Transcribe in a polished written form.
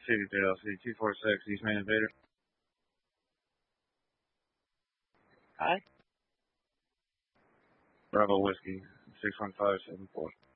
City LC 246 Eastman Invader. Hi. Bravo Whiskey 61574.